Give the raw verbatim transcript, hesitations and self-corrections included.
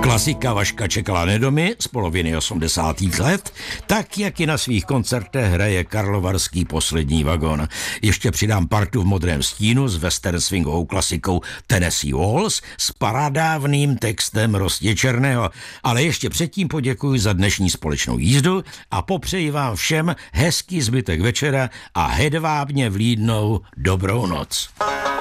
Klasika Vaška Čekala Nedomy z poloviny osmdesátých let, tak jak i na svých koncertech hraje Karlovarský Poslední vagon. Ještě přidám partu v modrém stínu s western swingovou klasikou Tennessee Waltz s paradávným textem Rostě Černého. Ale ještě předtím poděkuji za dnešní společnou jízdu a popřeji vám všem hezký zbytek večera a hedvábně vlídnou dobrou noc.